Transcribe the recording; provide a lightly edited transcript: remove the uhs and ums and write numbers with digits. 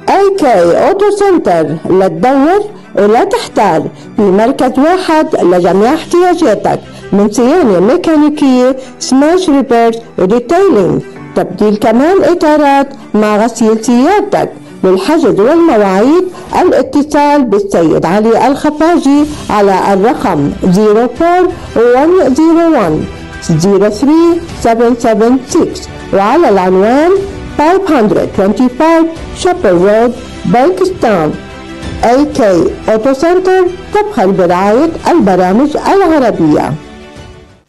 AK أوتو سنتر، لا تدور ولا تحتار، في مركز واحد لجميع احتياجاتك من صيانة ميكانيكية، سماش ريبيرز وديتيلينج، تبديل كمان إطارات مع غسيل سيارتك. للحجز والمواعيد الاتصال بالسيد علي الخفاجي على الرقم 04101 03776 وعلى العنوان 525 شابر رود، بانكستاون. AK أوتو سنتر تبخل برعاية البرامج العربية.